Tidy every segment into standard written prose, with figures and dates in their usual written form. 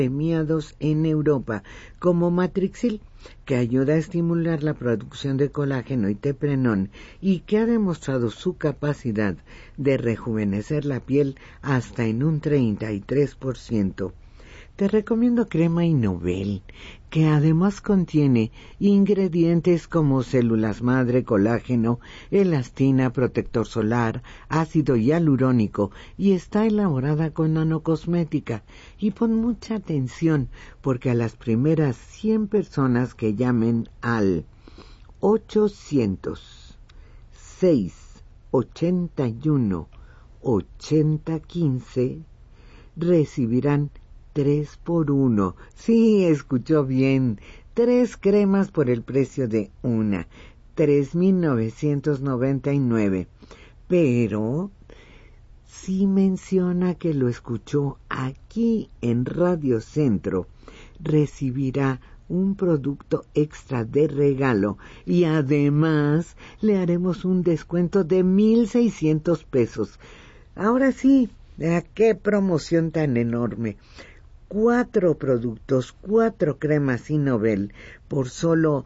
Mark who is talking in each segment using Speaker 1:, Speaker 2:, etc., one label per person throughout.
Speaker 1: premiados en Europa, como Matrixil, que ayuda a estimular la producción de colágeno y teprenón y que ha demostrado su capacidad de rejuvenecer la piel hasta en un 33%. Te recomiendo crema Innovel, que además contiene ingredientes como células madre, colágeno, elastina, protector solar, ácido hialurónico y está elaborada con nanocosmética. Y pon mucha atención porque a las primeras 100 personas que llamen al 800-681-8015 recibirán 3 por 1. Sí, escuchó bien. 3 cremas por el precio de una. 3,999. Pero sí menciona que lo escuchó aquí en Radio Centro. Recibirá un producto extra de regalo y además le haremos un descuento de 1,600 pesos. Ahora sí, qué promoción tan enorme. 4 productos, 4 cremas Innovel por solo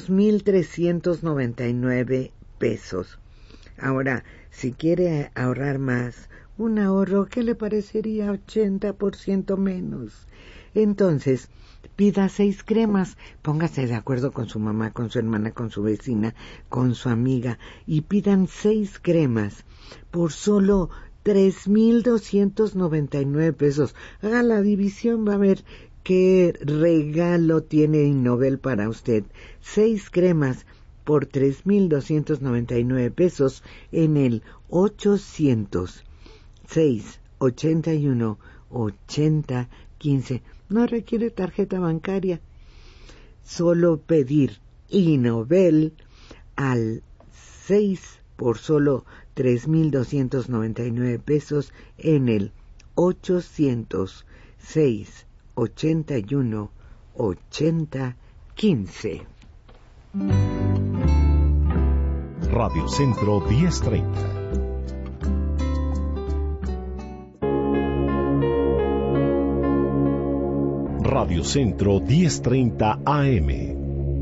Speaker 1: 2,399 pesos. Ahora, si quiere ahorrar más, un ahorro que le parecería 80% menos. Entonces, pida 6 cremas, póngase de acuerdo con su mamá, con su hermana, con su vecina, con su amiga, y pidan 6 cremas por solo 3,299 pesos. Haga la división, va a ver qué regalo tiene Innovel para usted. 6 cremas por 3,299 pesos en el 800-681-8015. No requiere tarjeta bancaria. Solo pedir Innovel al 6 por solo 3,299 pesos en el 800-681-8015.
Speaker 2: Radio Centro 1030. Radio Centro 1030 AM.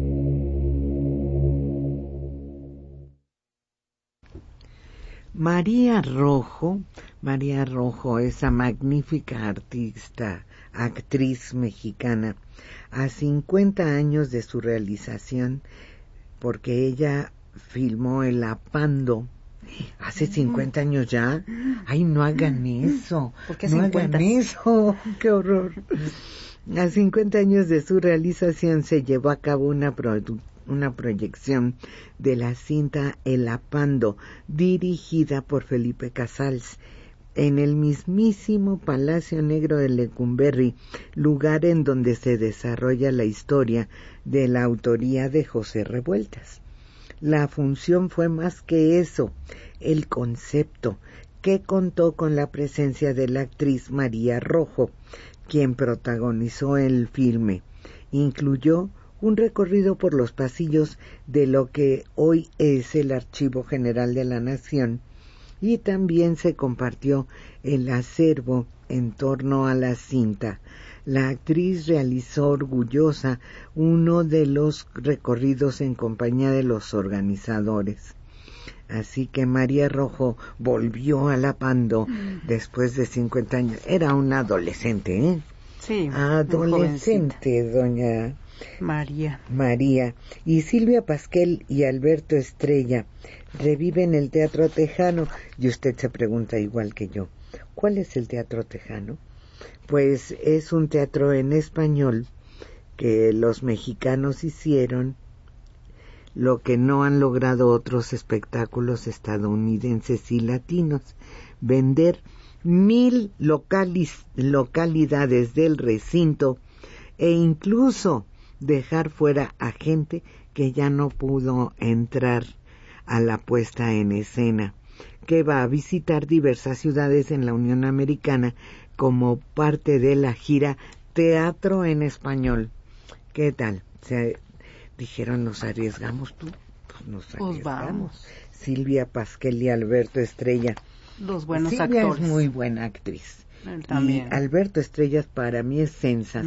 Speaker 1: María Rojo, esa magnífica actriz mexicana, a 50 años de su realización, porque ella filmó El Apando hace 50 años ya. Ay, no hagan eso.
Speaker 3: ¿Por qué
Speaker 1: no
Speaker 3: 50?
Speaker 1: hagan eso, qué horror. A 50 años de su realización se llevó a cabo una proyección de la cinta El Apando, dirigida por Felipe Casals, en el mismísimo Palacio Negro de Lecumberri, lugar en donde se desarrolla la historia de la autoría de José Revueltas. La función fue más que eso, el concepto, que contó con la presencia de la actriz María Rojo, quien protagonizó el filme. Incluyó un recorrido por los pasillos de lo que hoy es el Archivo General de la Nación, y también se compartió el acervo en torno a la cinta. La actriz realizó orgullosa uno de los recorridos en compañía de los organizadores. Así que María Rojo volvió al Apando después de 50 años. Era una adolescente, ¿eh?
Speaker 3: Sí,
Speaker 1: adolescente, doña María. Y Silvia Pasquel y Alberto Estrella reviven el Teatro Tejano. Y usted se pregunta igual que yo, ¿cuál es el Teatro Tejano? Pues es un teatro en español que los mexicanos hicieron lo que no han logrado otros espectáculos estadounidenses y latinos: vender 1,000 localidades del recinto e incluso dejar fuera a gente que ya no pudo entrar a la puesta en escena, que va a visitar diversas ciudades en la Unión Americana como parte de la gira Teatro en Español. ¿Qué tal? Dijeron, ¿nos arriesgamos tú? Pues nos arriesgamos.
Speaker 3: Vamos.
Speaker 1: Silvia Pasquel y Alberto Estrella.
Speaker 3: Los buenos
Speaker 1: Silvia
Speaker 3: actores.
Speaker 1: Es muy buena actriz.
Speaker 3: Él también.
Speaker 1: Y Alberto Estrellas para mí es sensacional.